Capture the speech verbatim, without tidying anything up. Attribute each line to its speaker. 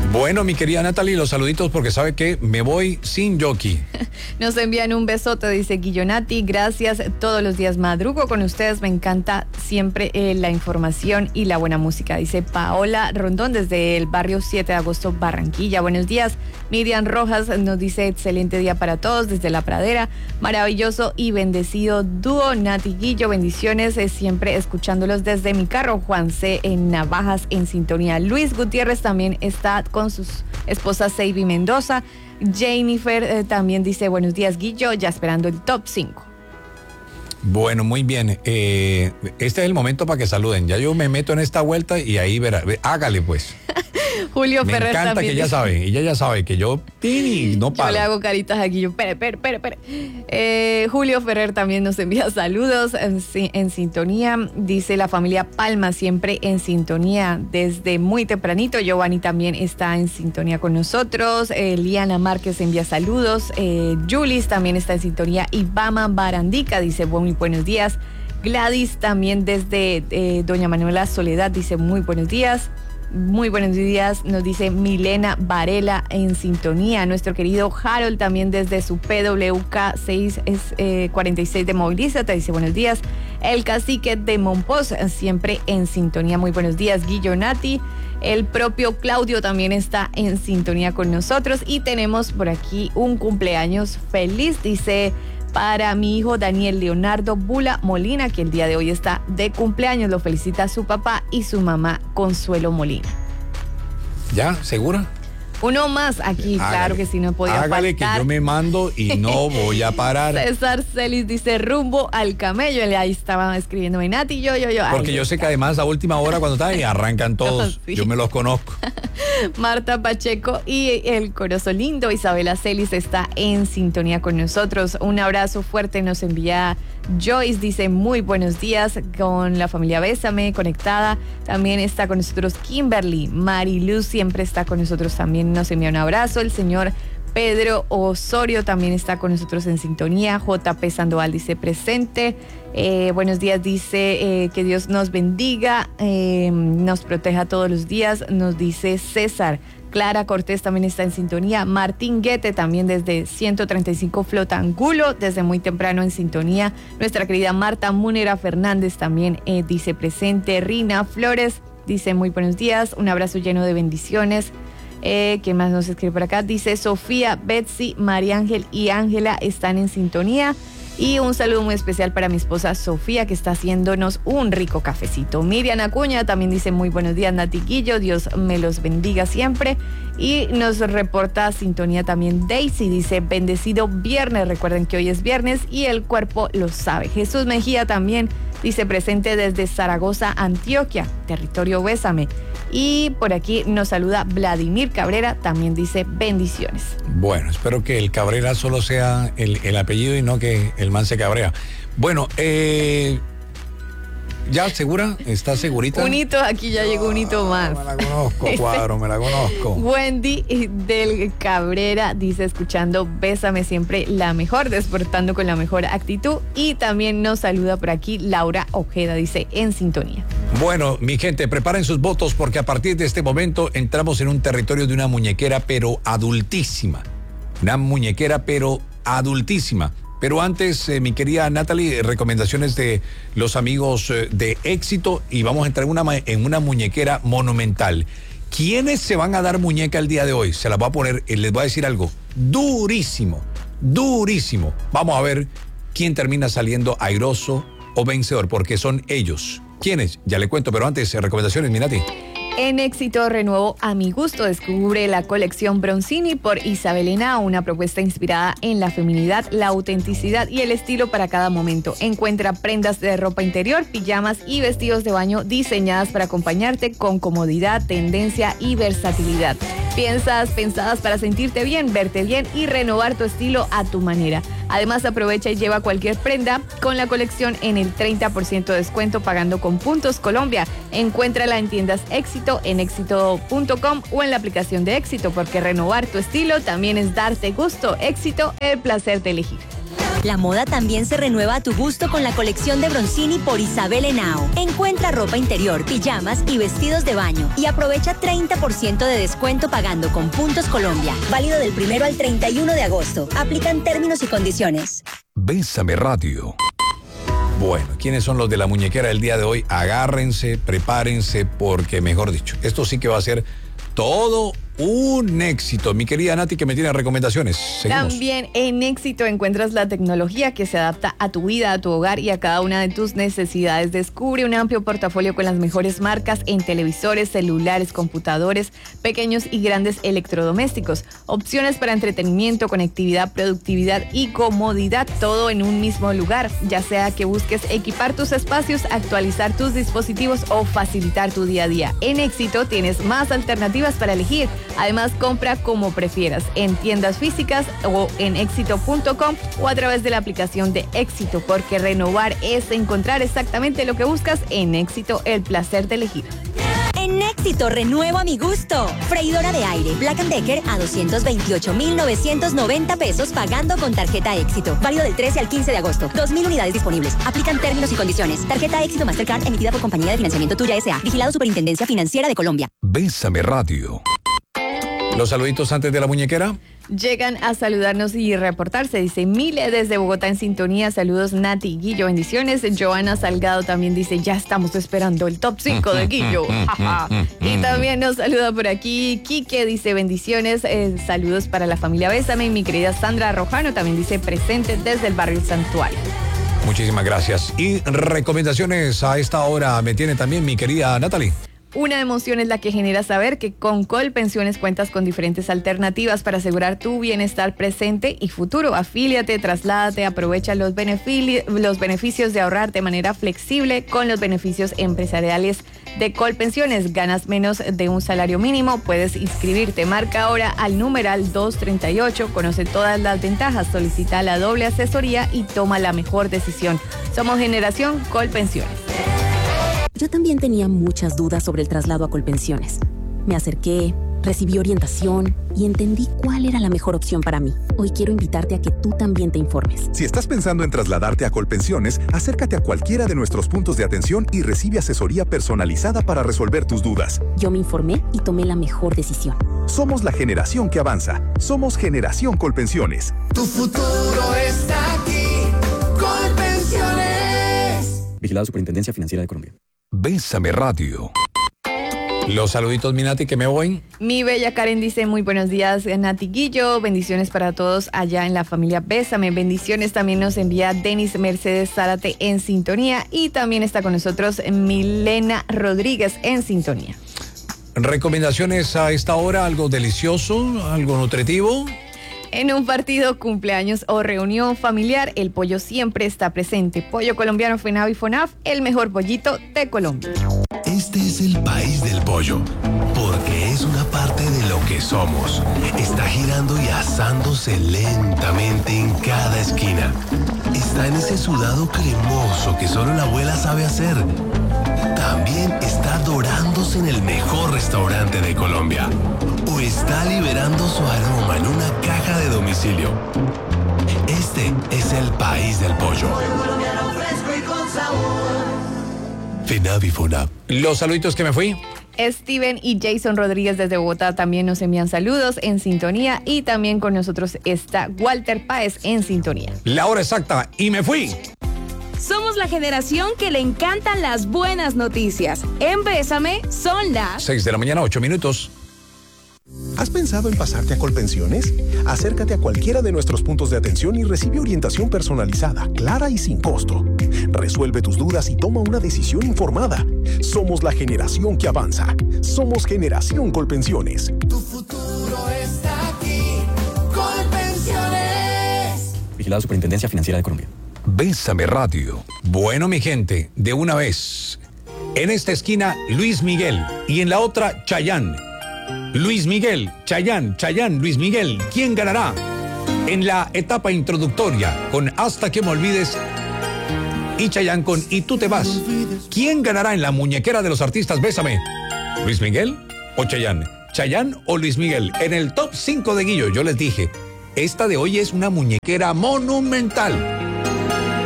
Speaker 1: Bueno, mi querida Natalie, los saluditos porque sabe que me voy sin jockey.
Speaker 2: Nos envían un besote, dice Guillonati, gracias, todos los días madrugo con ustedes, me encanta siempre eh, la información y la buena música, dice Paola Rondón desde el barrio siete de agosto, Barranquilla. Buenos días, Miriam Rojas nos dice excelente día para todos desde La Pradera, maravilloso y bendecido dúo Nati Guillo, bendiciones, eh, siempre escuchándolos desde mi carro. Juan C. en Navajas en sintonía. Luis Gutiérrez también está con sus esposas Seiby Mendoza. Jennifer eh, también dice buenos días Guillo, ya esperando el top cinco.
Speaker 1: Bueno, muy bien. Eh, este es el momento para que saluden. Ya yo me meto en esta vuelta y ahí verá. Hágale pues.
Speaker 2: Julio
Speaker 1: me
Speaker 2: Ferrer
Speaker 1: encanta
Speaker 2: también
Speaker 1: que ella
Speaker 2: dice,
Speaker 1: sabe, ella ya sabe que yo pini, no paro.
Speaker 2: yo le hago caritas aquí, yo, espere, espere, espere, espere. Eh, Julio Ferrer también nos envía saludos en, en sintonía, dice la familia Palma siempre en sintonía desde muy tempranito. Giovanni también está en sintonía con nosotros, eh, Liana Márquez envía saludos, eh, Julis también está en sintonía, Ibama Barandica dice muy buenos días, Gladys también desde eh, Doña Manuela Soledad dice muy buenos días. Muy buenos días, nos dice Milena Varela en sintonía. Nuestro querido Harold también desde su P W K seis cuarenta y seis de Movilízate dice buenos días. El cacique de Monpós siempre en sintonía. Muy buenos días, Guillonati. El propio Claudio también está en sintonía con nosotros. Y tenemos por aquí un cumpleaños feliz, dice para mi hijo Daniel Leonardo Bula Molina, que el día de hoy está de cumpleaños. Lo felicita su papá y su mamá Consuelo Molina.
Speaker 1: ¿Ya? ¿Segura?
Speaker 2: Uno más aquí, hágale, claro que sí, no podía
Speaker 1: hágale
Speaker 2: faltar.
Speaker 1: Que yo me mando y no voy a parar.
Speaker 2: César Celis dice rumbo al camello. Ahí estaba escribiendo Nati, yo, yo, yo.
Speaker 1: Porque
Speaker 2: Ay,
Speaker 1: yo sé que además a última hora cuando están y arrancan todos, sí. Yo me los conozco.
Speaker 2: Marta Pacheco y el Corozo Lindo, Isabela Celis está en sintonía con nosotros. Un abrazo fuerte nos envía Joyce, dice muy buenos días con la familia Bésame conectada. También está con nosotros Kimberly. Mariluz siempre está con nosotros también, nos envía un abrazo. El señor Pedro Osorio también está con nosotros en sintonía. J P Sandoval dice presente. Eh, buenos días, dice eh, que Dios nos bendiga, eh, nos proteja todos los días, nos dice César. Clara Cortés también está en sintonía. Martín Guete también desde ciento treinta y cinco Flota Angulo, desde muy temprano en sintonía. Nuestra querida Marta Múnera Fernández también eh, dice presente. Rina Flores dice muy buenos días, un abrazo lleno de bendiciones. Eh, ¿Qué más nos escribe por acá? Dice Sofía, Betsy, María Ángel y Ángela están en sintonía. Y un saludo muy especial para mi esposa Sofía, que está haciéndonos un rico cafecito. Miriam Acuña también dice muy buenos días, Nati Guillo, Dios me los bendiga siempre. Y nos reporta sintonía también Daisy, dice bendecido viernes, recuerden que hoy es viernes y el cuerpo lo sabe. Jesús Mejía también dice presente desde Zaragoza, Antioquia, territorio Bésame. Y por aquí nos saluda Vladimir Cabrera, también dice bendiciones.
Speaker 1: Bueno, espero que el Cabrera solo sea el, el apellido y no que el man se cabrea. Bueno, eh, ¿ya segura? ¿Estás segurita?
Speaker 2: Un hito, aquí ya llegó un hito más.
Speaker 1: Me la conozco, Cuadro, me la conozco.
Speaker 2: Wendy del Cabrera dice escuchando Bésame siempre la mejor, despertando con la mejor actitud. Y también nos saluda por aquí Laura Ojeda, dice en sintonía.
Speaker 1: Bueno, mi gente, preparen sus votos porque a partir de este momento entramos en un territorio de una muñequera pero adultísima. Una muñequera pero adultísima. Pero antes, eh, mi querida Natalie, recomendaciones de los amigos eh, de Éxito y vamos a entrar en una, en una muñequera monumental. ¿Quiénes se van a dar muñeca el día de hoy? Se las voy a poner, eh, les voy a decir algo durísimo, durísimo. Vamos a ver quién termina saliendo airoso o vencedor, porque son ellos. ¿Quiénes? Ya le cuento, pero antes, eh, recomendaciones, mi Nati.
Speaker 2: En Éxito renuevo a mi gusto, descubre la colección Bronzini por Isabelena, una propuesta inspirada en la feminidad, la autenticidad y el estilo para cada momento. Encuentra prendas de ropa interior, pijamas y vestidos de baño diseñadas para acompañarte con comodidad, tendencia y versatilidad. Piensas, pensadas para sentirte bien, verte bien y renovar tu estilo a tu manera. Además, aprovecha y lleva cualquier prenda con la colección en el treinta por ciento de descuento pagando con Puntos Colombia. Encuéntrala en tiendas Éxito, en éxito punto com o en la aplicación de Éxito, porque renovar tu estilo también es darte gusto. Éxito, el placer de elegir.
Speaker 3: La moda también se renueva a tu gusto con la colección de Bronzini por Isabel Henao. Encuentra ropa interior, pijamas y vestidos de baño y aprovecha treinta por ciento de descuento pagando con Puntos Colombia. Válido del primero al treinta y uno de agosto. Aplican términos y condiciones.
Speaker 1: Bésame Radio. Bueno, ¿quiénes son los de la muñequera del día de hoy? Agárrense, prepárense, porque mejor dicho, esto sí que va a ser todo un éxito. Mi querida Nati, que me tiene recomendaciones. Seguimos.
Speaker 2: También en Éxito encuentras la tecnología que se adapta a tu vida, a tu hogar y a cada una de tus necesidades. Descubre un amplio portafolio con las mejores marcas en televisores, celulares, computadores, pequeños y grandes electrodomésticos. Opciones para entretenimiento, conectividad, productividad y comodidad, todo en un mismo lugar. Ya sea que busques equipar tus espacios, actualizar tus dispositivos o facilitar tu día a día. En Éxito tienes más alternativas para elegir. Además, compra como prefieras, en tiendas físicas o en éxito punto com o a través de la aplicación de Éxito, porque renovar es encontrar exactamente lo que buscas. En Éxito, el placer de elegir.
Speaker 3: En Éxito renuevo a mi gusto. Freidora de aire Black and Decker a doscientos veintiocho mil novecientos noventa pesos pagando con tarjeta Éxito. Válido del trece al quince de agosto. dos mil unidades disponibles. Aplican términos y condiciones. Tarjeta Éxito Mastercard emitida por Compañía de Financiamiento Tuya S A. Vigilado Superintendencia Financiera de Colombia.
Speaker 1: Bésame Radio. Los saluditos antes de la muñequera.
Speaker 2: Llegan a saludarnos y reportarse. Dice Mile desde Bogotá en sintonía. Saludos Nati y Guillo, bendiciones. Joana Salgado también dice, ya estamos esperando el top cinco de Guillo. Y también nos saluda por aquí Quique, dice bendiciones, eh, saludos para la familia Bésame. Y mi querida Sandra Rojano también dice presente desde el barrio Santuario.
Speaker 1: Muchísimas gracias. Y recomendaciones a esta hora me tiene también mi querida Natalie.
Speaker 2: Una emoción es la que genera saber que con Colpensiones cuentas con diferentes alternativas para asegurar tu bienestar presente y futuro. Afíliate, trasládate, aprovecha los, benefici- los beneficios de ahorrar de manera flexible con los beneficios empresariales de Colpensiones. Ganas menos de un salario mínimo, puedes inscribirte. Marca ahora al numeral doscientos treinta y ocho, conoce todas las ventajas, solicita la doble asesoría y toma la mejor decisión. Somos Generación Colpensiones.
Speaker 4: Yo también tenía muchas dudas sobre el traslado a Colpensiones. Me acerqué, recibí orientación y entendí cuál era la mejor opción para mí. Hoy quiero invitarte a que tú también te informes.
Speaker 5: Si estás pensando en trasladarte a Colpensiones, acércate a cualquiera de nuestros puntos de atención y recibe asesoría personalizada para resolver tus dudas.
Speaker 4: Yo me informé y tomé la mejor decisión.
Speaker 5: Somos la generación que avanza. Somos Generación Colpensiones.
Speaker 6: Tu futuro está aquí. Colpensiones.
Speaker 7: Vigilado Superintendencia Financiera de Colombia.
Speaker 1: Bésame Radio. Los saluditos, mi Nati, que me voy.
Speaker 2: Mi bella Karen dice, muy buenos días, Nati Guillo. Bendiciones para todos allá en la familia Bésame. Bendiciones también nos envía Denis Mercedes Zárate en sintonía. Y también está con nosotros Milena Rodríguez en sintonía.
Speaker 1: Recomendaciones a esta hora, algo delicioso, algo nutritivo.
Speaker 2: En un partido, cumpleaños o reunión familiar, el pollo siempre está presente. Pollo colombiano FENAV y FONAF, el mejor pollito de Colombia.
Speaker 8: Este es el país del pollo, porque es una parte de lo que somos. Está girando y asándose lentamente en cada esquina. Está en ese sudado cremoso que solo la abuela sabe hacer. También está dorándose en el mejor restaurante de Colombia. O está liberando su aroma en una caja de domicilio. Este es el país del pollo. FENAV y FONAV.
Speaker 1: Los saluditos que me fui.
Speaker 2: Steven y Jason Rodríguez desde Bogotá también nos envían saludos en sintonía. Y también con nosotros está Walter Páez en sintonía.
Speaker 1: La hora exacta y me fui.
Speaker 9: Somos la generación que le encantan las buenas noticias. En Bésame son las
Speaker 1: seis de la mañana, ocho minutos.
Speaker 5: ¿Has pensado en pasarte a Colpensiones? Acércate a cualquiera de nuestros puntos de atención y recibe orientación personalizada, clara y sin costo. Resuelve tus dudas y toma una decisión informada. Somos la generación que avanza. Somos Generación Colpensiones.
Speaker 6: Tu futuro está aquí. Colpensiones.
Speaker 7: Vigilado Superintendencia Financiera de Colombia.
Speaker 1: Bésame Radio. Bueno, mi gente, de una vez. En esta esquina, Luis Miguel. Y en la otra, Chayanne. Luis Miguel, Chayanne, Chayanne, Luis Miguel. ¿Quién ganará? En la etapa introductoria, con Hasta que me olvides. Y Chayanne con Y tú te vas. ¿Quién ganará en la muñequera de los artistas Bésame? ¿Luis Miguel o Chayanne? ¿Chayanne o Luis Miguel? En el top cinco de Guillo, yo les dije, Esta de hoy es una muñequera monumental.